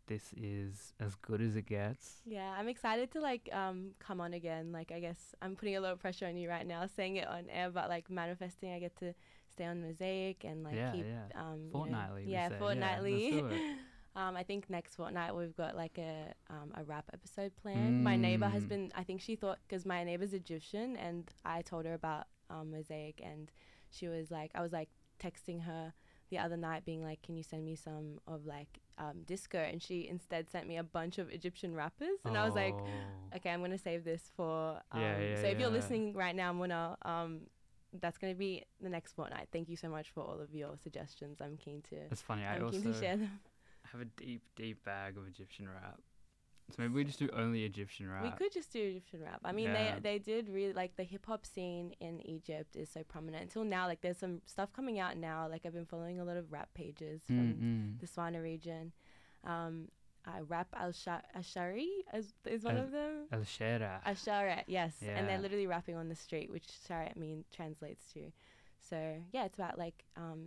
this is as good as it gets. Yeah, I'm excited to like come on again. Like, I guess I'm putting a lot of pressure on you right now saying it on air, but like manifesting, I get to stay on Mosaic and like Yeah, keep yeah. you know, Fortnightly, we yeah, said. fortnightly. Yeah, let's do it. I think next fortnight we've got like a rap episode planned. My neighbor has been, I think she thought, because my neighbor's Egyptian, and I told her about Mosaic, and she was like, I was like texting her the other night being like, can you send me some of like disco, and she instead sent me a bunch of Egyptian rappers, and I was like, okay, I'm gonna save this for so if you're listening right now, I'm gonna that's going to be the next fortnight. Thank you so much for all of your suggestions. I'm keen to It's funny, I'm keen to share them. I have a deep bag of Egyptian rap. So maybe we just do only Egyptian rap. We could just do Egyptian rap. I mean, they did really, like, the hip-hop scene in Egypt is so prominent. Until now, like, there's some stuff coming out now. Like, I've been following a lot of rap pages from the Swana region. Rap Ashari is one of them. Ashara, yes. Yeah. And they're literally rapping on the street, which Shara translates to. So, yeah, it's about, like,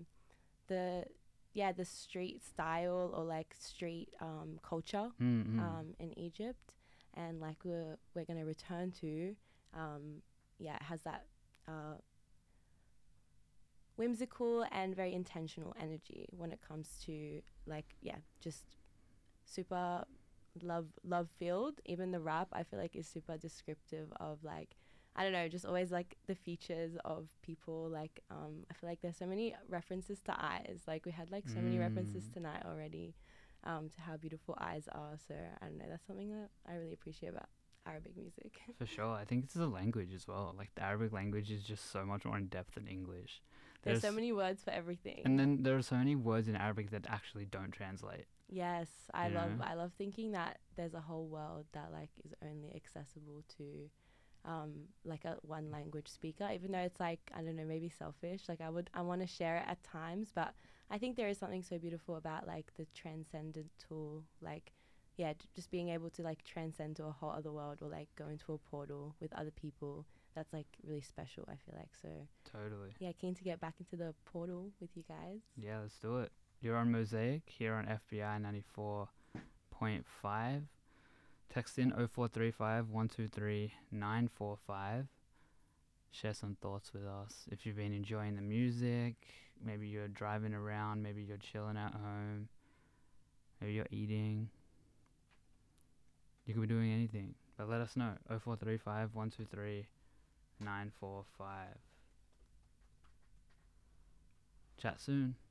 the street style or like street culture in Egypt, and like we're going to return to it has that whimsical and very intentional energy when it comes to like just super love filled. Even the rap, I feel like, is super descriptive of like, I don't know, just always like the features of people. Like I feel like there's so many references to eyes. Like we had like so many references tonight already to how beautiful eyes are. So I don't know, that's something that I really appreciate about Arabic music. For sure. I think it's a language as well. Like the Arabic language is just so much more in depth than English. There's so many words for everything. And then there are so many words in Arabic that actually don't translate. Yes, I love thinking that there's a whole world that like is only accessible to like a one language speaker, even though it's like, I don't know, maybe selfish. Like I want to share it at times, but I think there is something so beautiful about like the transcendental, like just being able to like transcend to a whole other world or like go into a portal with other people. That's like really special, I feel like. So totally, keen to get back into the portal with you guys. Yeah, let's do it. You're on Mosaic here on FBI 94.5. Text in 0435 123 945. Share some thoughts with us. If you've been enjoying the music, maybe you're driving around, maybe you're chilling at home, maybe you're eating. You could be doing anything, but let us know. 0435 123 945. Chat soon.